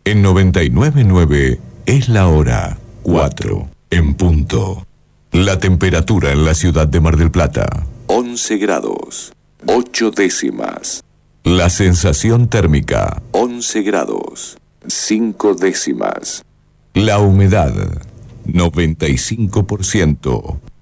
En 99.9 es la hora 4 en punto. La temperatura en la ciudad de Mar del Plata, 11 grados, 8 décimas. La sensación térmica, 11 grados, 5 décimas. La humedad, 95%.